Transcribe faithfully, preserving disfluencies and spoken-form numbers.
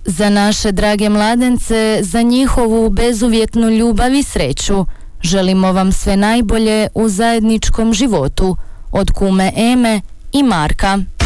za naše drage mladence, za njihovu bezuvjetnu ljubav i sreću. Želimo vam sve najbolje u zajedničkom životu. Od kume Eme i Marka.